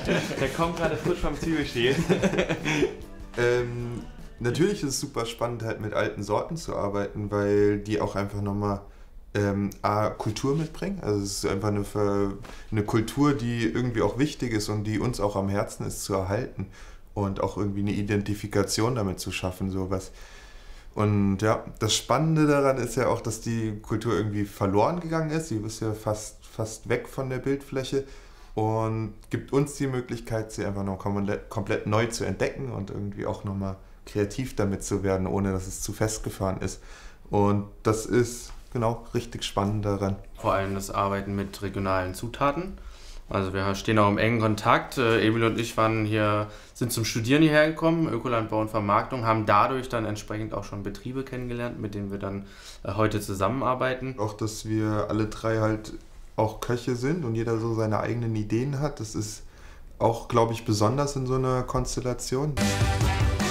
Der kommt gerade frisch vom Zwiebelschälen. Natürlich ist es super spannend, halt mit alten Sorten zu arbeiten, weil die auch einfach nochmal Kultur mitbringen. Also es ist einfach eine Kultur, die irgendwie auch wichtig ist und die uns auch am Herzen ist zu erhalten und auch irgendwie eine Identifikation damit zu schaffen, sowas. Und ja, das Spannende daran ist ja auch, dass die Kultur irgendwie verloren gegangen ist. Sie ist ja fast weg von der Bildfläche und gibt uns die Möglichkeit, sie einfach noch komplett neu zu entdecken und irgendwie auch nochmal kreativ damit zu werden, ohne dass es zu festgefahren ist. Und das ist genau richtig spannend daran. Vor allem das Arbeiten mit regionalen Zutaten. Also wir stehen auch im engen Kontakt. Emil und ich sind zum Studieren hierher gekommen, Ökolandbau und Vermarktung, haben dadurch dann entsprechend auch schon Betriebe kennengelernt, mit denen wir dann heute zusammenarbeiten. Auch, dass wir alle drei halt auch Köche sind und jeder so seine eigenen Ideen hat, das ist auch, glaube ich, besonders in so einer Konstellation.